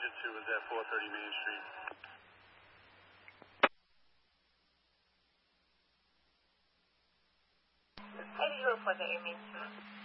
alluded to was at 430 Main Street. Why did you report that Main Street?